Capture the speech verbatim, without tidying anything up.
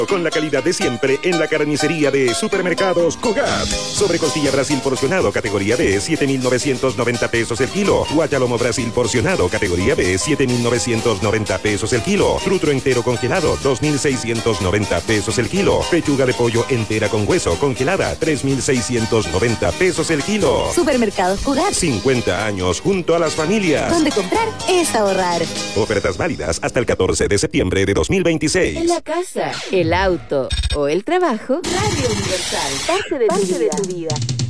Con la calidad de siempre en la carnicería de Supermercados Cogat. Sobre costilla Brasil porcionado categoría B, siete mil novecientos noventa pesos el kilo. Guachalomo Brasil porcionado categoría B, siete mil novecientos noventa pesos el kilo. Trutro entero congelado, dos mil seiscientos noventa pesos el kilo. Pechuga de pollo entera con hueso congelada, tres mil seiscientos noventa pesos el kilo. Supermercados Cogat. cincuenta años junto a las familias. Donde comprar es ahorrar. Ofertas válidas hasta el catorce de septiembre de dos mil veintiséis. En la casa, el auto o el trabajo, Radio Universal, parte de, parte tu, vida. de tu vida.